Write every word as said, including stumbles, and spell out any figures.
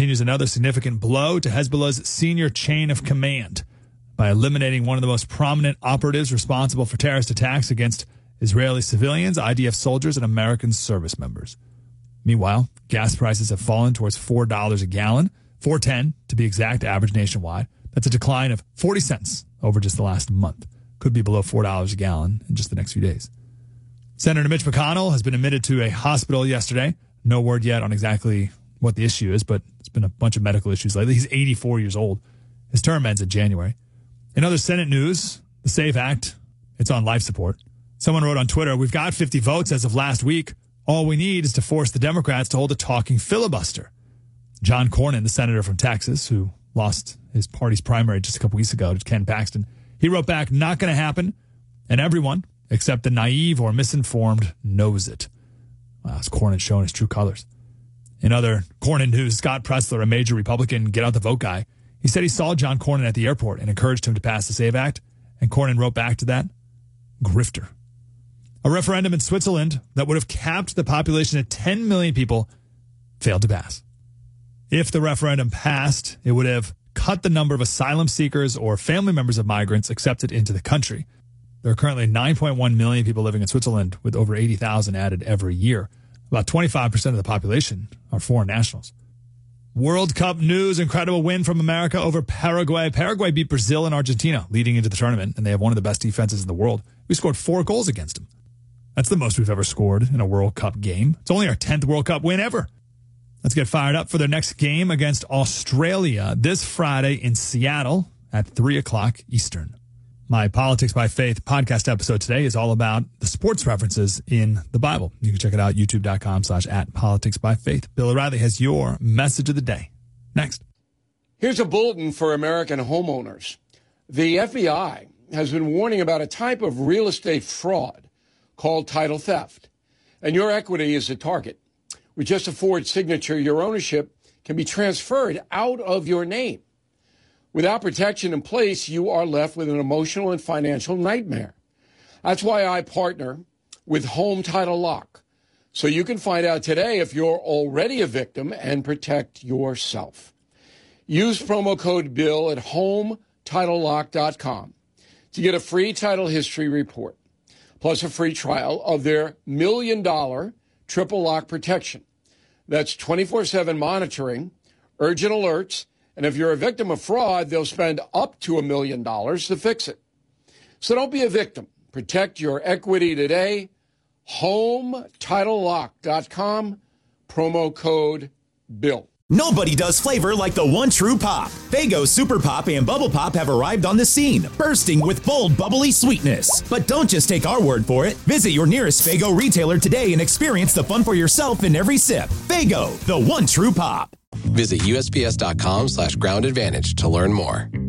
continues another significant blow to Hezbollah's senior chain of command by eliminating one of the most prominent operatives responsible for terrorist attacks against Israeli civilians, I D F soldiers, and American service members. Meanwhile, gas prices have fallen towards four dollars a gallon, four dollars and ten cents to be exact, average nationwide. That's a decline of forty cents over just the last month. Could be below four dollars a gallon in just the next few days. Senator Mitch McConnell has been admitted to a hospital yesterday. No word yet on exactly what the issue is, but it's been a bunch of medical issues lately. He's eighty-four years old. His term ends in January. In other Senate news, the SAFE Act, it's on life support. Someone wrote on Twitter, we've got fifty votes as of last week. All we need is to force the Democrats to hold a talking filibuster. John Cornyn, the senator from Texas, who lost his party's primary just a couple weeks ago to Ken Paxton, he wrote back, not going to happen, and everyone, except the naive or misinformed, knows it. Wow, it's Cornyn showing his true colors. In other Cornyn news, Scott Pressler, a major Republican get out the vote guy, he said he saw John Cornyn at the airport and encouraged him to pass the SAVE Act, and Cornyn wrote back to that, grifter. A referendum in Switzerland that would have capped the population at ten million people failed to pass. If the referendum passed, it would have cut the number of asylum seekers or family members of migrants accepted into the country. There are currently nine point one million people living in Switzerland, with over eighty thousand added every year. About twenty-five percent of the population are foreign nationals. World Cup news, incredible win from America over Paraguay. Paraguay beat Brazil and Argentina leading into the tournament, and they have one of the best defenses in the world. We scored four goals against them. That's the most we've ever scored in a World Cup game. It's only our tenth World Cup win ever. Let's get fired up for their next game against Australia this Friday in Seattle at three o'clock Eastern. My Politics by Faith podcast episode today is all about the sports references in the Bible. You can check it out, youtube.com slash at politics by faith. Bill O'Reilly has your message of the day. Next. Here's a bulletin for American homeowners. The F B I has been warning about a type of real estate fraud called title theft. And your equity is the target. With just a Ford signature, your ownership can be transferred out of your name. Without protection in place, you are left with an emotional and financial nightmare. That's why I partner with Home Title Lock, so you can find out today if you're already a victim and protect yourself. Use promo code BILL at home title lock dot com to get a free title history report, plus a free trial of their million dollar triple lock protection. That's twenty-four seven monitoring, urgent alerts, and if you're a victim of fraud, they'll spend up to a million dollars to fix it. So don't be a victim. Protect your equity today. home title lock dot com, promo code BILL. Nobody does flavor like the one true pop. Faygo Super Pop and Bubble Pop have arrived on the scene, bursting with bold, bubbly sweetness. But don't just take our word for it. Visit your nearest Faygo retailer today and experience the fun for yourself in every sip. Faygo, the one true pop. Visit U S P S dot com slash ground advantage to learn more.